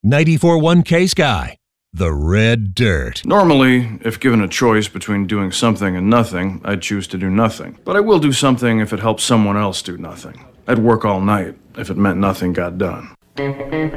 94.1 K-Sky, the Red Dirt. Normally, if given a choice between doing something and nothing, I'd choose to do nothing. But I will do something if it helps someone else do nothing. I'd work all night if it meant nothing got done.